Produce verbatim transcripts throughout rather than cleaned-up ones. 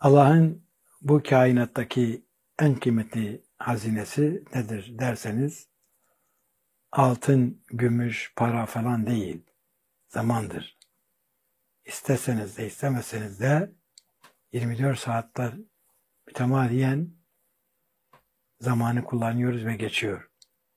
Allah'ın bu kainattaki en kıymetli hazinesi nedir derseniz, altın, gümüş, para falan değil, zamandır. İsteseniz de istemeseniz de yirmi dört saatler mütemadiyen zamanı kullanıyoruz ve geçiyor.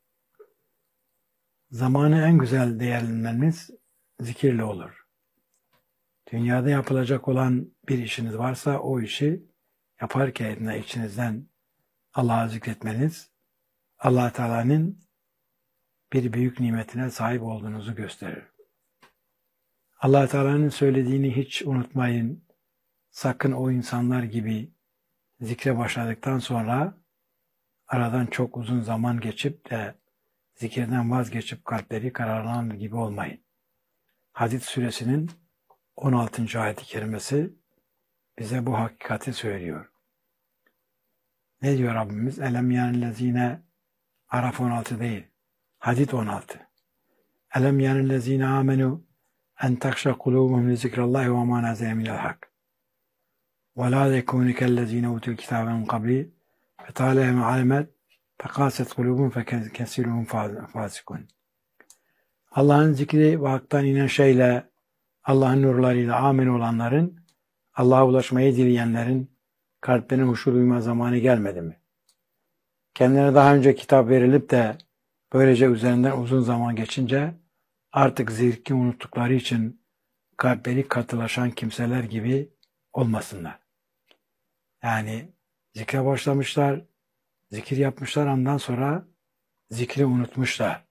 Zamanı en güzel değerlendirmeniz zikirle olur. Dünyada yapılacak olan bir işiniz varsa o işi yaparken içinizden Allah'ı zikretmeniz, Allah Teala'nın bir büyük nimetine sahip olduğunuzu gösterir. Allah Teala'nın söylediğini hiç unutmayın. Sakın o insanlar gibi zikre başladıktan sonra aradan çok uzun zaman geçip de zikirden vazgeçip kalpleri kararlanır gibi olmayın. Hadid suresinin on altıncı ayet-i kerimesi bize bu hakikati söylüyor. Ne diyor Rabbimiz? Elem yanellezine Araf on altı değil. Hadid on altı. Elem yanellezine amenu en takşa kulubuhum li zikrallahi ve ma nazale minel hak. Ve la yekunu kellezine utul kitabe min qabli fe talehum alimet fekaset kulubuhum fe kesiruhum fasikun. Allah'ın zikri ve haktan inen şeyle, Allah'ın nurlarıyla amin olanların, Allah'a ulaşmayı dileyenlerin kalplerine huşu duyma zamanı gelmedi mi? Kendilerine daha önce kitap verilip de böylece üzerinden uzun zaman geçince artık zikri unuttukları için kalpleri katılaşan kimseler gibi olmasınlar. Yani zikre başlamışlar, zikir yapmışlar, ondan sonra zikri unutmuşlar.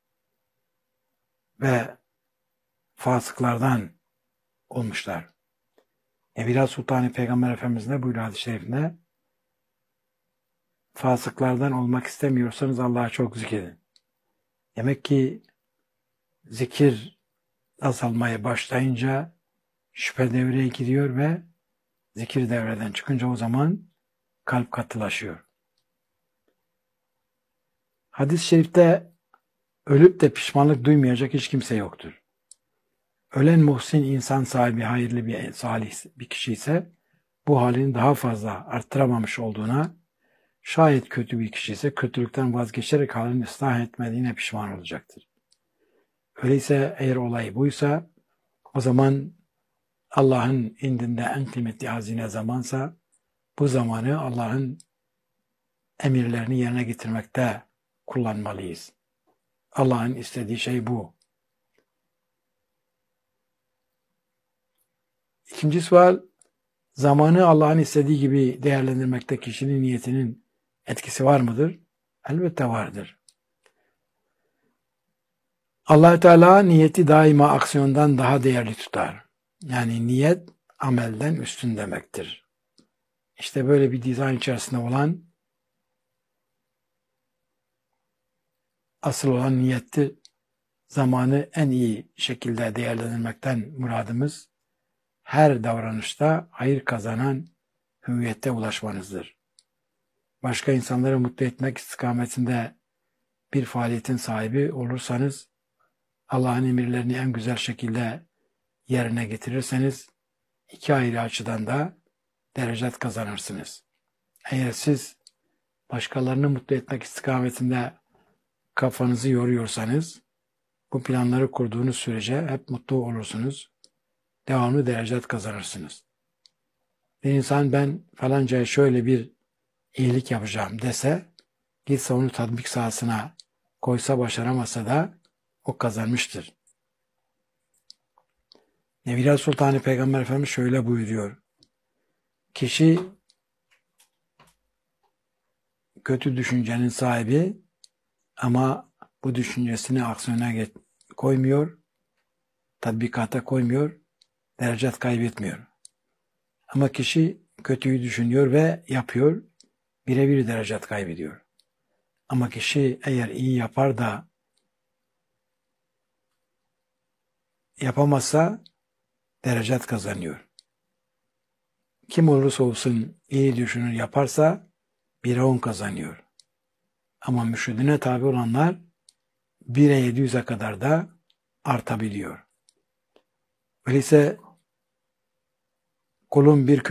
Ve fasıklardan olmuşlar. Evliya Sultanı Peygamber Efendimiz ne buyuruyor hadis-i şerifinde? Fasıklardan olmak istemiyorsanız Allah'a çok zikredin. Demek ki zikir azalmaya başlayınca şüphe devreye giriyor ve zikir devreden çıkınca o zaman kalp katılaşıyor. Hadis-i şerifte ölüp de pişmanlık duymayacak hiç kimse yoktur. Ölen muhsin insan sahibi, hayırlı bir salih bir kişi ise bu halini daha fazla arttıramamış olduğuna, şayet kötü bir kişi ise kötülükten vazgeçerek halini ıslah etmediğine pişman olacaktır. Öyleyse eğer olay buysa, o zaman Allah'ın indinde en kıymetli hazine zamansa, bu zamanı Allah'ın emirlerini yerine getirmekte kullanmalıyız. Allah'ın istediği şey bu. İkinci sual, zamanı Allah'ın istediği gibi değerlendirmekte kişinin niyetinin etkisi var mıdır? Elbette vardır. Allah Teala niyeti daima aksiyondan daha değerli tutar. Yani niyet amelden üstün demektir. İşte böyle bir dizayn içerisinde olan, asıl olan niyettir. Zamanı en iyi şekilde değerlendirmekten muradımız, her davranışta hayır kazanan hüviyette ulaşmanızdır. Başka insanları mutlu etmek istikametinde bir faaliyetin sahibi olursanız, Allah'ın emirlerini en güzel şekilde yerine getirirseniz, iki ayrı açıdan da derecet kazanırsınız. Eğer siz başkalarını mutlu etmek istikametinde kafanızı yoruyorsanız, bu planları kurduğunuz sürece hep mutlu olursunuz, devamlı derecet kazanırsınız. Bir insan ben falancaya şöyle bir iyilik yapacağım dese, gitse onu tatbik sahasına koysa başaramasa da o kazanmıştır. Evliya Sultanı Peygamber Efendimiz şöyle buyuruyor. Kişi kötü düşüncenin sahibi ama bu düşüncesini aksiyona koymuyor, tatbikata koymuyor, derecet kaybetmiyor. Ama kişi kötüyü düşünüyor ve yapıyor, birebir derecet kaybediyor. Ama kişi eğer iyi yapar da yapamazsa derecet kazanıyor. Kim olursa olsun iyi düşünür yaparsa bire on kazanıyor. Ama mürşidine tabi olanlar bire yedi yüze kadar da artabiliyor. Öyleyse kulun bir